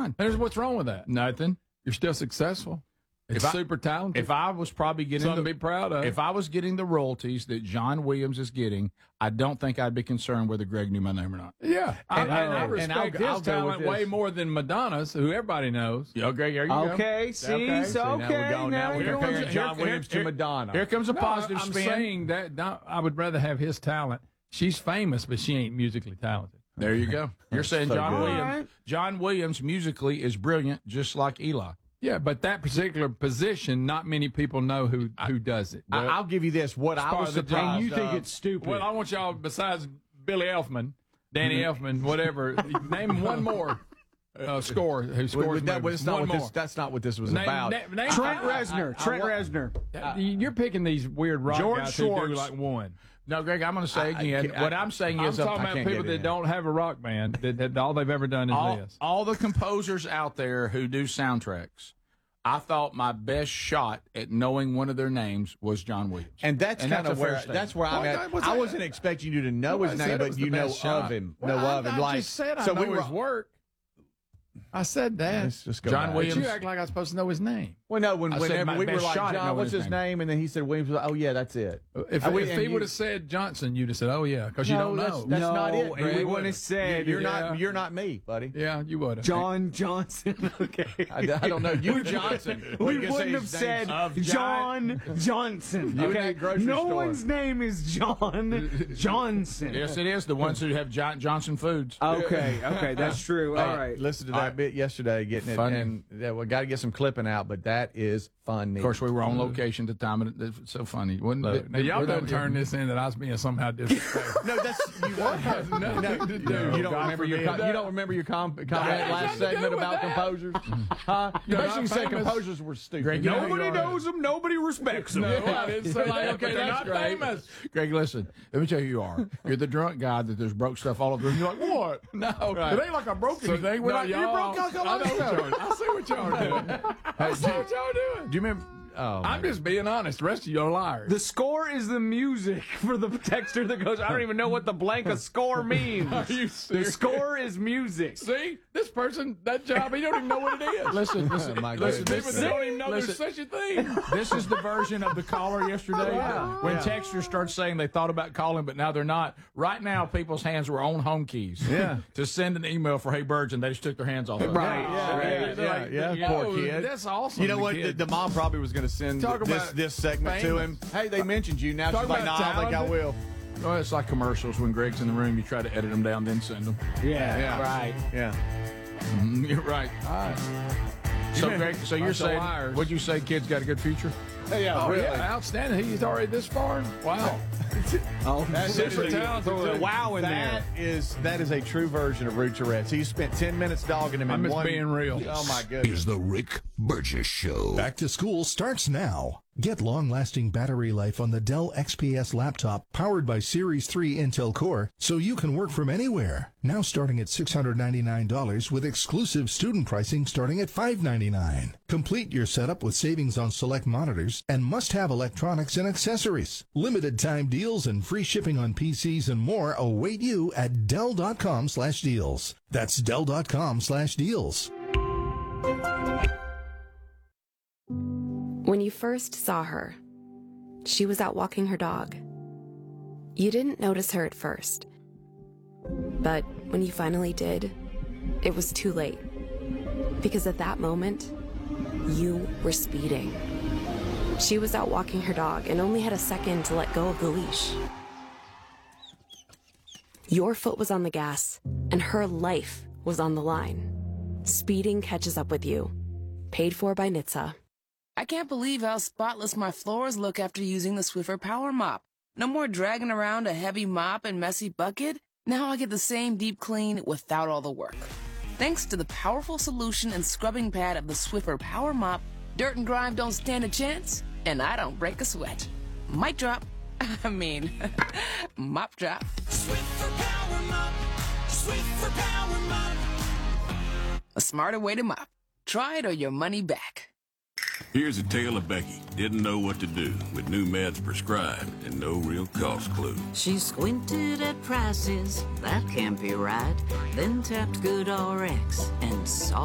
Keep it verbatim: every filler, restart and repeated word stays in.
fine. There's what's wrong with that? Nothing. You're still successful. It's If I- super talented. If I was probably getting Something the, to be proud of. if I was getting the royalties that John Williams is getting, I don't think I'd be concerned whether Greg knew my name or not. yeah, I, And- and I and I'll- respect I'll his go with talent this. way more than Madonna's, who everybody knows. Yeah, okay, there you go. Okay, see, Okay, so see, now okay, we're going- now we're you're comparing going- Here- John here- Williams here- to Madonna. Here comes a No, positive I'm spin. saying that not, I would rather have his talent. She's famous, but she ain't musically talented. There you go. You're saying So John good. Williams. All right. John Williams musically is brilliant, just like Eli. Yeah, but that particular position, not many people know who who does it. I, I'll give you this. What I part was of the surprised. job. You think Uh, it's stupid? Well, I want y'all, besides Billy Elfman, Danny Elfman, whatever, name one more uh, score who Well, scores that, movies. that's, not One what more. this, that's not what this was Name- about. na- name- Trent I- I- Reznor. I- Trent I- Reznor. Uh, You're picking these weird rock George guys who do Schwartz. like one. No, Greg, I'm going to say I- I again. can't- what I- I'm saying I'm is, uh, talking I about can't people get that in. don't have a rock band, that, that all they've ever done is all, this. all the composers out there who do soundtracks, I thought my best shot at knowing one of their names was John Williams. And that's And kind that's of a fair where statement. that's where I'm Well, at. that was I a- wasn't expecting you to know Well, his I name, said it but was you the know best shot. of him. Well, know I, of him. I like just said I so know we were. his work. I said that. Let's just go John back. Williams. But you act like I'm supposed to know his name. Well, no, when I said whenever my we were best like, shot at John, knowing what's his his name. name? And then he said Williams. Was like, oh yeah, that's it. If, Uh, we- if and he you- would have said Johnson, you'd have said, "Oh yeah," because you No, don't that's- know. that's no, not it, and Greg. we wouldn't have said You're Yeah. not. You're not me, buddy. yeah, you would have. John Johnson. Okay. I, I don't know. You Johnson. We You can say wouldn't have his said name. Of John Johnson. You in Okay, that grocery no store. one's name is John Johnson. Yes, it is. The ones who have John, Johnson Foods. Okay, okay, that's true. All Hey, right. Listen to that bit yesterday, getting it, Funny. and yeah, we got to get some clipping out. But that is funny. Of course, we were on location at the time, and it- it's so funny. Wasn't Look, it? now, y'all We're don't not- turn this in that I was being somehow disrespectful. No, that's you. Has nothing to do. You don't remember your com- you don't remember your com- comment last nothing to do segment with about that. composers, huh? You You're basically not said famous. composers were stupid. Greg, you know who Nobody you are. knows him. Nobody respects him. No, I didn't say like, okay, They're that's not great. famous. Greg, listen. Let me tell you who you are. You're the drunk guy that there's broke stuff all over. And you're like, what? No, It ain't like I broke anything. We're no, like, you y'all- broke all I know what stuff. y'all- I see what y'all are doing. I see what y'all are doing. Do you remember? Oh, I'm just being honest. The rest of you are liars. The score is the music for the texter that goes, I don't even know what the blank of score means. Are you The serious? score is music. See, this person, that job, he don't even know what it is. Listen, listen, Oh, my listen. goodness. This, People don't even know listen, there's such a thing. this is the version of the caller yesterday Yeah. when Yeah. texters start saying they thought about calling, but now they're not. Right now, people's hands were on home keys. Yeah. To send an email for Hey Birds, and they just took their hands off. of it. Right. Yeah, Right. yeah, They're yeah, like, yeah, you poor know, kid. That's awesome. You know the what? The, kid. the mom probably was going to send Talk this about this segment to him. famous. Hey, they mentioned you. Now Talk she's like, about nah, I think I talented. will. Well, it's like commercials when Greg's in the room. You try to edit them down, then send them. Yeah, Yeah. right. Yeah. Mm, You're right. All right. So, You Greg, so you're bunch of saying, liars. would you say kids got a good future? Yeah, Oh, really. yeah, outstanding. He's already this far. Wow. Oh, That's Super it. talented. Throw a too. wow in That there. is that is a true version of Rude Tourette's. He spent ten minutes dogging him I'm in just one. being real. Oh my goodness. Is the Rick Burgess Show. Back to school starts now. Get long-lasting battery life on the Dell X P S laptop powered by Series three Intel Core so you can work from anywhere. Now starting at six hundred ninety-nine dollars with exclusive student pricing starting at five hundred ninety-nine dollars. Complete your setup with savings on select monitors and must-have electronics and accessories. Limited time deals and free shipping on P Cs and more await you at Dell.com slash deals. That's Dell.com slash deals. When you first saw her, she was out walking her dog. You didn't notice her at first. But when you finally did, it was too late. Because at that moment, you were speeding. She was out walking her dog and only had a second to let go of the leash. Your foot was on the gas, and her life was on the line. Speeding catches up with you. Paid for by N H T S A. I can't believe how spotless my floors look after using the Swiffer Power Mop. No more dragging around a heavy mop and messy bucket. Now I get the same deep clean without all the work. Thanks to the powerful solution and scrubbing pad of the Swiffer Power Mop, dirt and grime don't stand a chance, and I don't break a sweat. Mic drop. I mean, mop drop. Swiffer Power Mop. Swiffer Power Mop. A smarter way to mop. Try it or your money back. Here's a tale of Becky. Didn't know what to do with new meds prescribed and no real cost clue. She squinted at prices, that can't be right. Then tapped GoodRx and saw